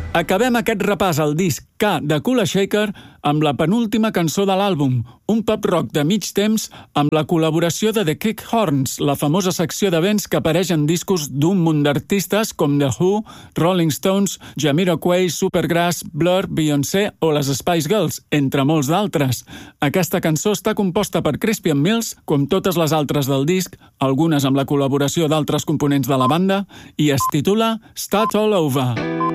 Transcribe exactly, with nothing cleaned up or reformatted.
Acabem aquest repàs al disc K de Kula Shaker amb la penúltima cançó de l'àlbum, un pop-rock de mig temps amb la col·laboració de The Kickhorns, la famosa secció de vents que apareix en discos d'un munt d'artistes com The Who, Rolling Stones, Jamiroquai, Supergrass, Blur, Beyoncé o les Spice Girls, entre molts d'altres. Aquesta cançó està composta per Crispian Mills, com totes les altres del disc, algunes amb la col·laboració d'altres components de la banda, i es titula Start All Over.